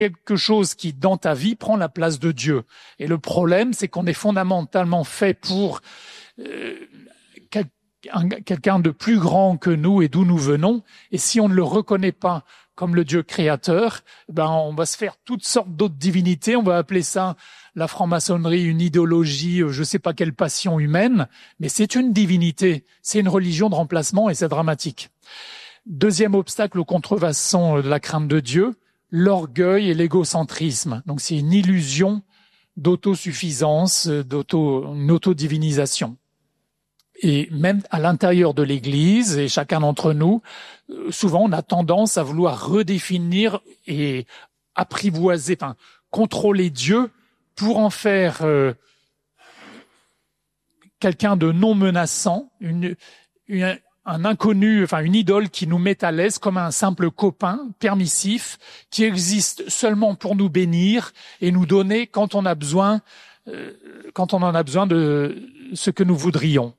quelque chose qui, dans ta vie, prend la place de Dieu. Et le problème, c'est qu'on est fondamentalement fait pour quelqu'un de plus grand que nous et d'où nous venons. Et si on ne le reconnaît pas comme le Dieu créateur, on va se faire toutes sortes d'autres divinités. On va appeler ça, la franc-maçonnerie, une idéologie, je sais pas quelle passion humaine, mais c'est une divinité. C'est une religion de remplacement et c'est dramatique. Deuxième obstacle aux contrefaçons de la crainte de Dieu, l'orgueil et l'égocentrisme. Donc c'est une illusion d'autosuffisance, une autodivinisation. Et même à l'intérieur de l'Église, et chacun d'entre nous, souvent on a tendance à vouloir redéfinir et apprivoiser, contrôler Dieu pour en faire quelqu'un de non menaçant, un inconnu, une idole qui nous met à l'aise comme un simple copain permissif qui existe seulement pour nous bénir et nous donner quand on en a besoin de ce que nous voudrions.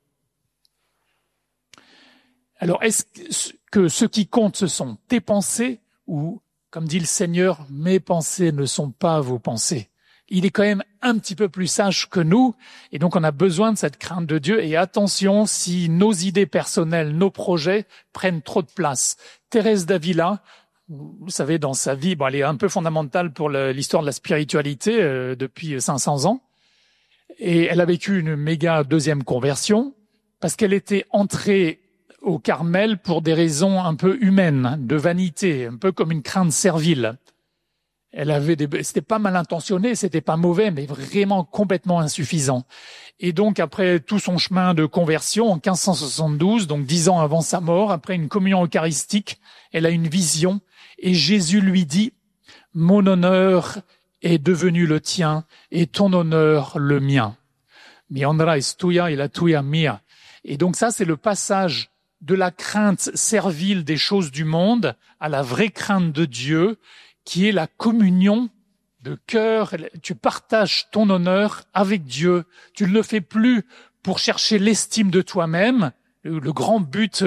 Alors, est-ce que ce qui compte, ce sont tes pensées ou, comme dit le Seigneur, mes pensées ne sont pas vos pensées? Il est quand même un petit peu plus sage que nous, et donc on a besoin de cette crainte de Dieu. Et attention, si nos idées personnelles, nos projets prennent trop de place. Thérèse d'Avila, vous savez, dans sa vie, elle est un peu fondamentale pour l'histoire de la spiritualité depuis 500 ans, et elle a vécu une méga deuxième conversion parce qu'elle était entrée au Carmel pour des raisons un peu humaines, de vanité, un peu comme une crainte servile. C'était pas mal intentionné, c'était pas mauvais, mais vraiment complètement insuffisant. Et donc, après tout son chemin de conversion, en 1572, donc 10 ans avant sa mort, après une communion eucharistique, elle a une vision, et Jésus lui dit, « Mon honneur est devenu le tien, et ton honneur le mien. Mi honra es tuya et la tuya mia. » Et donc ça, c'est le passage de la crainte servile des choses du monde à la vraie crainte de Dieu, qui est la communion de cœur. Tu partages ton honneur avec Dieu. Tu ne le fais plus pour chercher l'estime de toi-même. Le grand but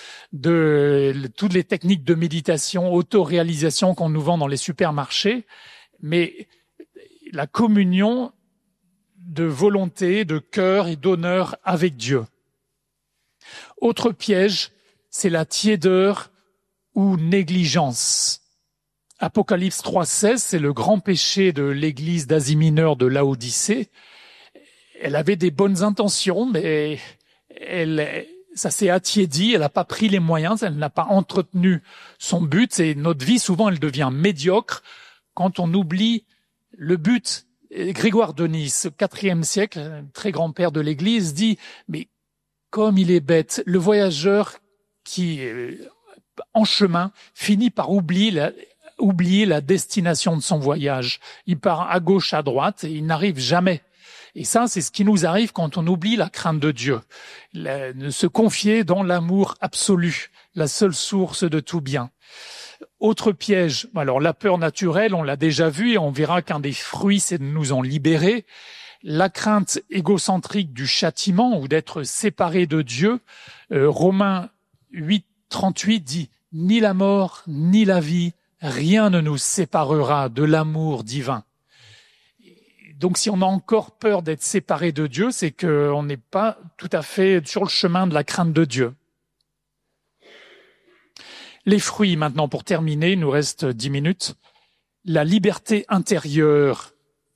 de toutes les techniques de méditation, autoréalisation qu'on nous vend dans les supermarchés, mais la communion de volonté, de cœur et d'honneur avec Dieu. Autre piège, c'est la tiédeur ou négligence. Apocalypse 3,16, c'est le grand péché de l'église d'Asie mineure de Laodicée. Elle avait des bonnes intentions, mais ça s'est attiédi, elle n'a pas pris les moyens, elle n'a pas entretenu son but. Et notre vie, souvent, elle devient médiocre quand on oublie le but. Grégoire de Nice, au IVe siècle, très grand-père de l'église, dit « Mais comme il est bête, le voyageur qui, en chemin, finit par oublier la destination de son voyage. Il part à gauche, à droite, et il n'arrive jamais. Et ça, c'est ce qui nous arrive quand on oublie la crainte de Dieu. Se confier dans l'amour absolu, la seule source de tout bien. Autre piège, alors la peur naturelle, on l'a déjà vu, et on verra qu'un des fruits, c'est de nous en libérer. La crainte égocentrique du châtiment ou d'être séparé de Dieu. Romains 8:38 dit « Ni la mort, ni la vie, rien ne nous séparera de l'amour divin. » Donc si on a encore peur d'être séparé de Dieu, c'est qu'on n'est pas tout à fait sur le chemin de la crainte de Dieu. Les fruits maintenant, pour terminer, il nous reste 10 minutes. La liberté intérieure.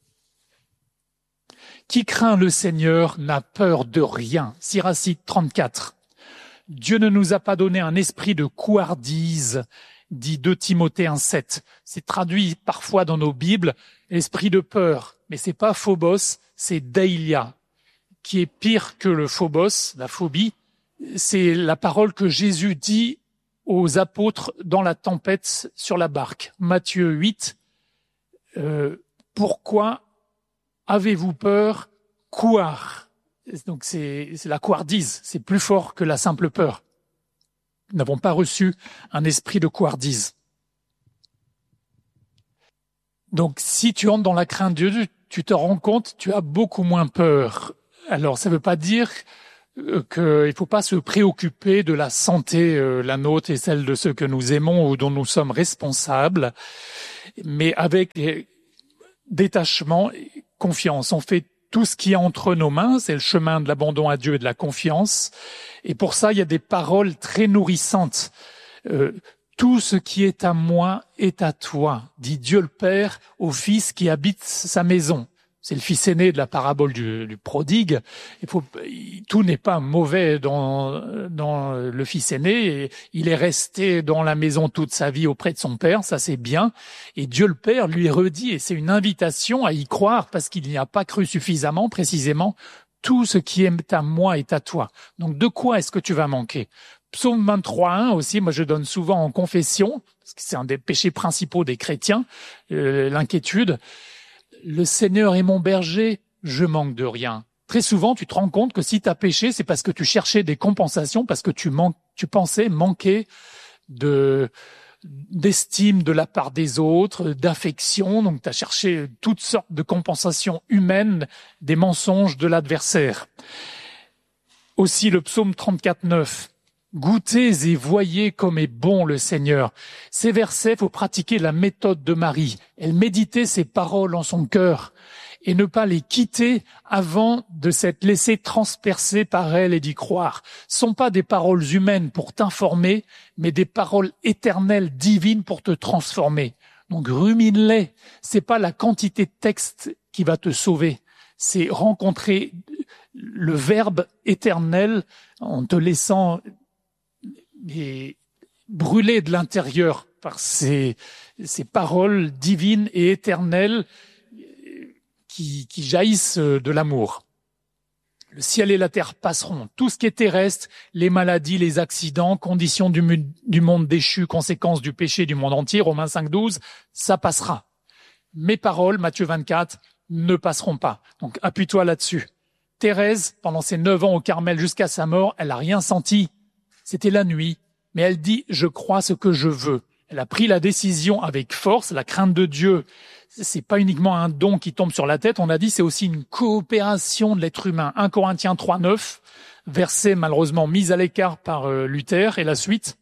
Qui craint le Seigneur n'a peur de rien. Siracide 34. Dieu ne nous a pas donné un esprit de couardise, dit 2 Timothée 1,7. C'est traduit parfois dans nos Bibles, esprit de peur. Mais c'est pas phobos, c'est deilia, qui est pire que le phobos, la phobie. C'est la parole que Jésus dit aux apôtres dans la tempête sur la barque. Matthieu 8. Pourquoi avez-vous peur, couard? Donc c'est la couardise, c'est plus fort que la simple peur. Nous n'avons pas reçu un esprit de couardise. Donc si tu entres dans la crainte de Dieu, tu te rends compte, tu as beaucoup moins peur. Alors ça ne veut pas dire qu'il ne faut pas se préoccuper de la santé, la nôtre et celle de ceux que nous aimons ou dont nous sommes responsables. mais avec détachement et confiance. On fait tout ce qui est entre nos mains, c'est le chemin de l'abandon à Dieu et de la confiance. Et pour ça, il y a des paroles très nourrissantes. Tout ce qui est à moi est à toi, dit Dieu le Père au Fils qui habite sa maison. C'est le fils aîné de la parabole du prodigue. Tout n'est pas mauvais dans le fils aîné. Et il est resté dans la maison toute sa vie auprès de son père, ça c'est bien. Et Dieu le Père lui redit, et c'est une invitation à y croire parce qu'il n'y a pas cru suffisamment, précisément, tout ce qui est à moi est à toi. Donc de quoi est-ce que tu vas manquer? Psaume 23.1 aussi, moi je donne souvent en confession, parce que c'est un des péchés principaux des chrétiens, l'inquiétude. Le Seigneur est mon berger, je manque de rien. Très souvent, tu te rends compte que si tu as péché, c'est parce que tu cherchais des compensations, parce que tu pensais manquer d'estime de la part des autres, d'affection. Donc, tu as cherché toutes sortes de compensations humaines, des mensonges de l'adversaire. Aussi, le psaume 34.9. Goûtez et voyez comme est bon le Seigneur. Ces versets, faut pratiquer la méthode de Marie. Elle méditait ses paroles en son cœur et ne pas les quitter avant de s'être laissé transpercer par elle et d'y croire. Ce sont pas des paroles humaines pour t'informer, mais des paroles éternelles, divines pour te transformer. Donc rumine-les. C'est pas la quantité de texte qui va te sauver. C'est rencontrer le Verbe éternel en te laissant et brûlé de l'intérieur par ces paroles divines et éternelles qui jaillissent de l'amour. Le ciel et la terre passeront. Tout ce qui est terrestre, les maladies, les accidents, conditions du monde déchu, conséquences du péché du monde entier, Romains 5.12, ça passera. Mes paroles, Matthieu 24, ne passeront pas. Donc appuie-toi là-dessus. Thérèse, pendant ses 9 ans au Carmel jusqu'à sa mort, elle n'a rien senti. C'était la nuit, mais elle dit « je crois ce que je veux ». Elle a pris la décision avec force, la crainte de Dieu. C'est pas uniquement un don qui tombe sur la tête, on a dit c'est aussi une coopération de l'être humain. 1 Corinthiens 3.9, verset malheureusement mis à l'écart par Luther, et la suite.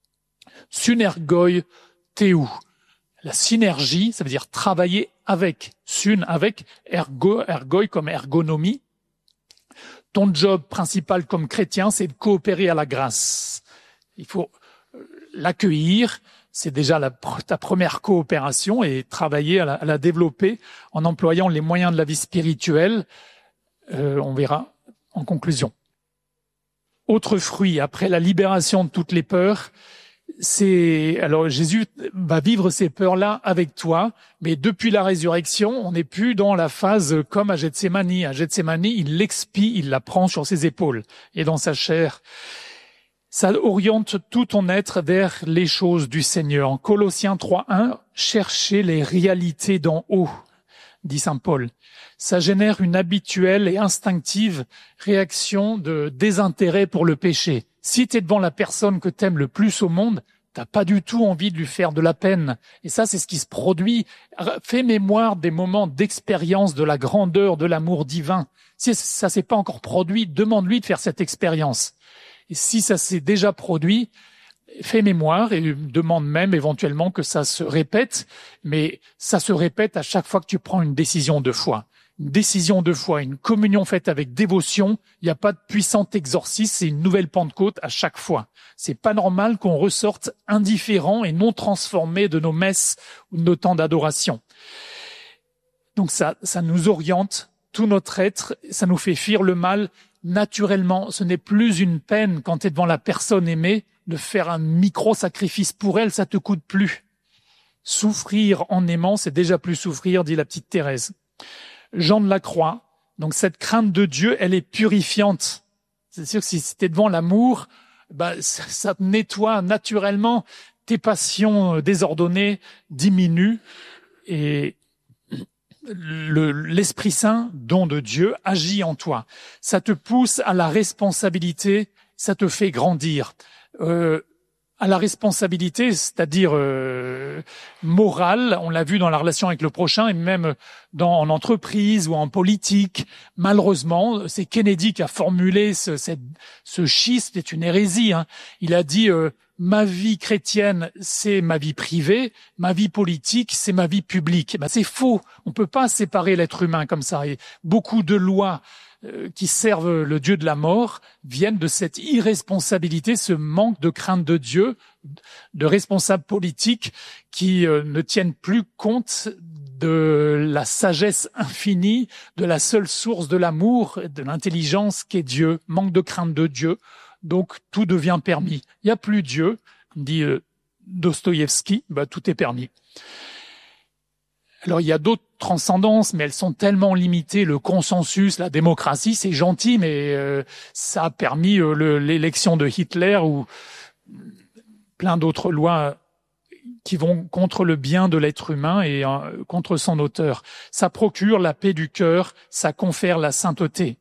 Synergoi théou. La synergie, ça veut dire travailler avec. Syn avec, ergoi comme ergonomie. Ton job principal comme chrétien, c'est de coopérer à la grâce. Il faut l'accueillir, c'est déjà ta première coopération, et travailler à la développer en employant les moyens de la vie spirituelle. On verra en conclusion. Autre fruit, après la libération de toutes les peurs, alors Jésus va vivre ces peurs-là avec toi, mais depuis la résurrection, on n'est plus dans la phase comme à Gethsémani. À Gethsémani, il l'expie, il la prend sur ses épaules et dans sa chair. Ça oriente tout ton être vers les choses du Seigneur. En Colossiens 3.1, cherchez les réalités d'en haut, dit saint Paul. Ça génère une habituelle et instinctive réaction de désintérêt pour le péché. Si tu es devant la personne que t'aimes le plus au monde, t'as pas du tout envie de lui faire de la peine. Et ça, c'est ce qui se produit. Fais mémoire des moments d'expérience de la grandeur de l'amour divin. Si ça s'est pas encore produit, demande-lui de faire cette expérience. Et si ça s'est déjà produit, fais mémoire et demande même éventuellement que ça se répète, mais ça se répète à chaque fois que tu prends une décision de foi. Une décision de foi, une communion faite avec dévotion, il n'y a pas de puissant exorcisme, c'est une nouvelle Pentecôte à chaque fois. C'est pas normal qu'on ressorte indifférent et non transformé de nos messes ou de nos temps d'adoration. Donc ça nous oriente, tout notre être, ça nous fait fuir le mal naturellement. Ce n'est plus une peine quand tu es devant la personne aimée de faire un micro-sacrifice pour elle, ça te coûte plus. Souffrir en aimant, c'est déjà plus souffrir, dit la petite Thérèse. Jean de la Croix, donc cette crainte de Dieu, elle est purifiante. C'est sûr que si tu es devant l'amour, ça te nettoie naturellement, tes passions désordonnées diminuent et l'Esprit Saint, don de Dieu, agit en toi. Ça te pousse à la responsabilité, ça te fait grandir. À la responsabilité, c'est-à-dire morale, on l'a vu dans la relation avec le prochain et même en entreprise ou en politique. Malheureusement, c'est Kennedy qui a formulé ce schisme, c'est une hérésie. Hein. Il a dit ma vie chrétienne, c'est ma vie privée, ma vie politique, c'est ma vie publique. Ben, c'est faux. On peut pas séparer l'être humain comme ça. Et beaucoup de lois qui servent le Dieu de la mort viennent de cette irresponsabilité, ce manque de crainte de Dieu, de responsables politiques qui ne tiennent plus compte de la sagesse infinie, de la seule source de l'amour, de l'intelligence qu'est Dieu, manque de crainte de Dieu. Donc tout devient permis. Il n'y a plus Dieu, dit Dostoïevski, tout est permis. Alors il y a d'autres transcendances, mais elles sont tellement limitées. Le consensus, la démocratie, c'est gentil, mais ça a permis l'élection de Hitler ou plein d'autres lois qui vont contre le bien de l'être humain et contre son auteur. Ça procure la paix du cœur, ça confère la sainteté.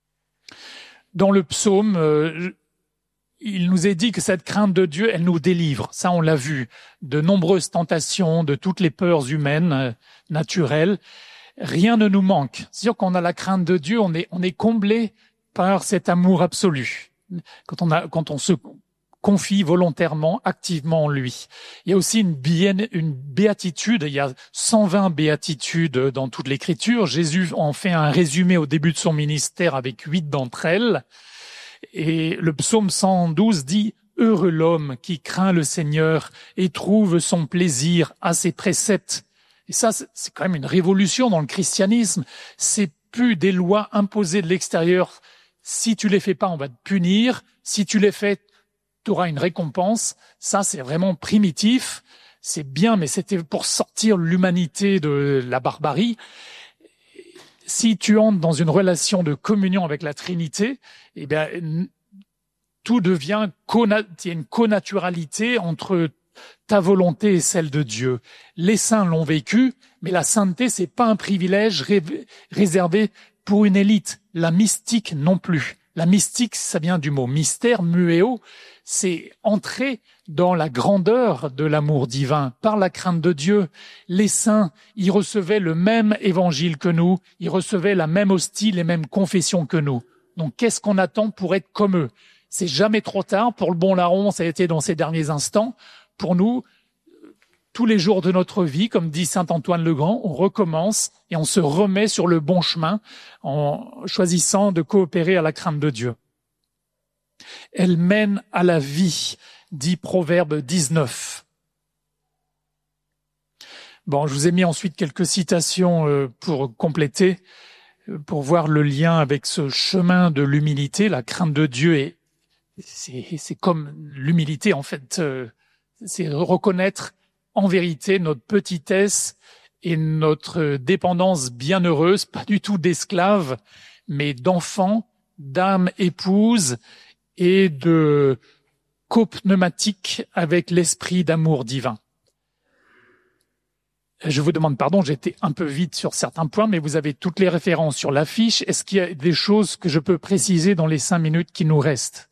Dans le psaume, il nous est dit que cette crainte de Dieu, elle nous délivre. Ça, on l'a vu. De nombreuses tentations, de toutes les peurs humaines, naturelles. Rien ne nous manque. C'est sûr qu'on a la crainte de Dieu, on est comblé par cet amour absolu. Quand on se confie volontairement, activement en lui. Il y a aussi une béatitude. Il y a 120 béatitudes dans toute l'Écriture. Jésus en fait un résumé au début de son ministère avec 8 d'entre elles. Et le psaume 112 dit « Heureux l'homme qui craint le Seigneur et trouve son plaisir à ses préceptes ». Et ça, c'est quand même une révolution dans le christianisme. C'est plus des lois imposées de l'extérieur. Si tu les fais pas, on va te punir. Si tu les fais, tu auras une récompense. Ça, c'est vraiment primitif. C'est bien, mais c'était pour sortir l'humanité de la barbarie. Si tu entres dans une relation de communion avec la Trinité, eh bien, tout devient, il y a une connaturalité entre ta volonté et celle de Dieu. Les saints l'ont vécu, mais la sainteté, c'est pas un privilège réservé pour une élite. La mystique non plus. La mystique, ça vient du mot mystère, muéo, c'est entrer dans la grandeur de l'amour divin par la crainte de Dieu. Les saints, ils recevaient le même évangile que nous, ils recevaient la même hostie, les mêmes confessions que nous. Donc qu'est-ce qu'on attend pour être comme eux? C'est jamais trop tard. Pour le bon larron, ça a été dans ces derniers instants. Pour nous, tous les jours de notre vie, comme dit saint Antoine le Grand, on recommence et on se remet sur le bon chemin en choisissant de coopérer à la crainte de Dieu. Elle mène à la vie, dit Proverbe 19. Bon, je vous ai mis ensuite quelques citations pour compléter, pour voir le lien avec ce chemin de l'humilité. La crainte de Dieu, et c'est comme l'humilité en fait, c'est reconnaître en vérité notre petitesse et notre dépendance bienheureuse, pas du tout d'esclaves, mais d'enfants, d'âme épouse et de copneumatique avec l'esprit d'amour divin. Je vous demande pardon, j'ai été un peu vite sur certains points, mais vous avez toutes les références sur l'affiche. Est-ce qu'il y a des choses que je peux préciser dans les 5 minutes qui nous restent?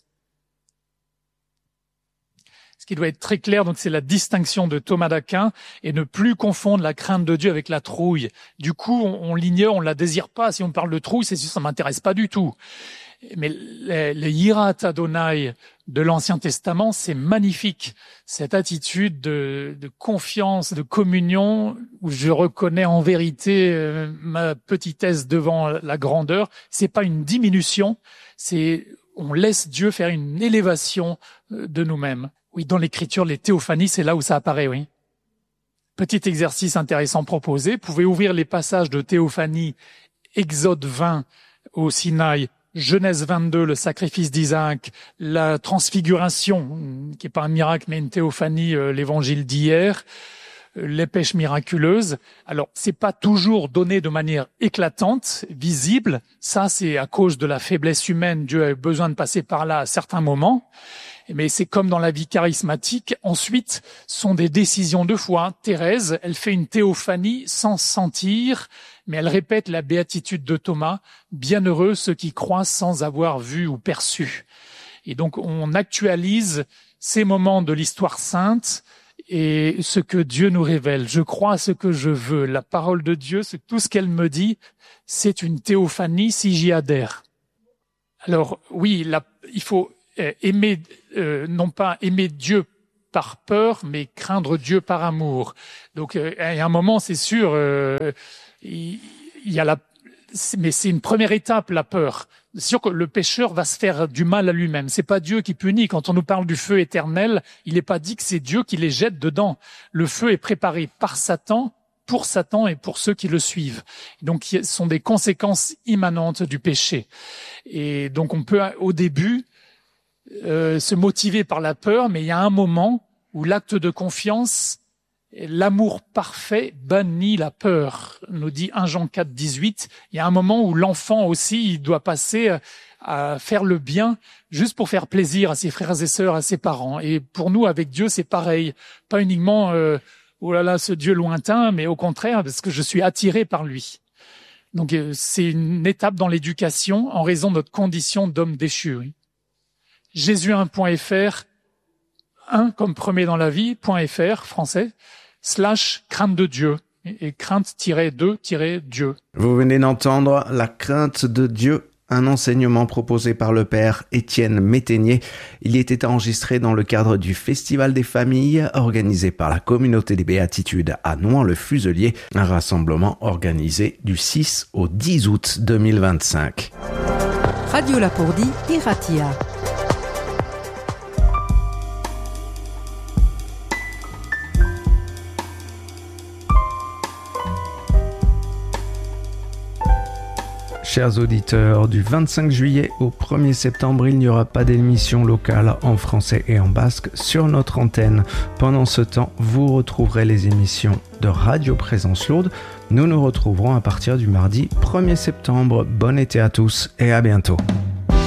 Ce qui doit être très clair, donc c'est la distinction de Thomas d'Aquin et ne plus confondre la crainte de Dieu avec la trouille. Du coup, on l'ignore, on la désire pas. Si on parle de trouille, c'est sûr, ça m'intéresse pas du tout. Mais le Yirat Adonai de l'Ancien Testament, c'est magnifique. Cette attitude de confiance, de communion, où je reconnais en vérité ma petitesse devant la grandeur. C'est pas une diminution, on laisse Dieu faire une élévation de nous-mêmes. Oui, dans l'Écriture, les théophanies, c'est là où ça apparaît, oui. Petit exercice intéressant proposé. Vous pouvez ouvrir les passages de théophanie, Exode 20 au Sinaï, Genèse 22, le sacrifice d'Isaac, la transfiguration, qui est pas un miracle, mais une théophanie, l'évangile d'hier, les pêches miraculeuses. Alors, c'est pas toujours donné de manière éclatante, visible. Ça, c'est à cause de la faiblesse humaine. Dieu a eu besoin de passer par là à certains moments. Mais c'est comme dans la vie charismatique. Ensuite, sont des décisions de foi. Thérèse, elle fait une théophanie sans sentir, mais elle répète la béatitude de Thomas. Bienheureux ceux qui croient sans avoir vu ou perçu. Et donc, on actualise ces moments de l'histoire sainte et ce que Dieu nous révèle. Je crois à ce que je veux. La parole de Dieu, tout ce qu'elle me dit, c'est une théophanie si j'y adhère. Alors, oui, il faut aimer, non pas aimer Dieu par peur, mais craindre Dieu par amour. Donc, à un moment, c'est sûr, il y a mais c'est une première étape, la peur. C'est sûr que le pécheur va se faire du mal à lui-même. C'est pas Dieu qui punit. Quand on nous parle du feu éternel, il n'est pas dit que c'est Dieu qui les jette dedans. Le feu est préparé par Satan, pour Satan et pour ceux qui le suivent. Donc, ce sont des conséquences immanentes du péché. Et donc, on peut, au début, se motiver par la peur, mais il y a un moment où l'acte de confiance, l'amour parfait bannit la peur, nous dit 1 Jean 4, 18. Il y a un moment où l'enfant aussi, il doit passer à faire le bien juste pour faire plaisir à ses frères et sœurs, à ses parents. Et pour nous, avec Dieu, c'est pareil. Pas uniquement, oh là là, ce Dieu lointain, mais au contraire, parce que je suis attiré par lui. Donc, c'est une étape dans l'éducation en raison de notre condition d'homme déchu. Oui. Jésus1.fr, 1 comme premier dans la vie.fr, français, / crainte de Dieu, et crainte-2-Dieu. Vous venez d'entendre La crainte de Dieu, un enseignement proposé par le père Étienne Métainier. Il était enregistré dans le cadre du Festival des familles, organisé par la communauté des Béatitudes à Nouan-le-Fuselier, un rassemblement organisé du 6 au 10 août 2025. Radio Lapourdie, Iratia. Chers auditeurs, du 25 juillet au 1er septembre, il n'y aura pas d'émission locale en français et en basque sur notre antenne. Pendant ce temps, vous retrouverez les émissions de Radio Présence Lourdes. Nous nous retrouverons à partir du mardi 1er septembre. Bon été à tous et à bientôt.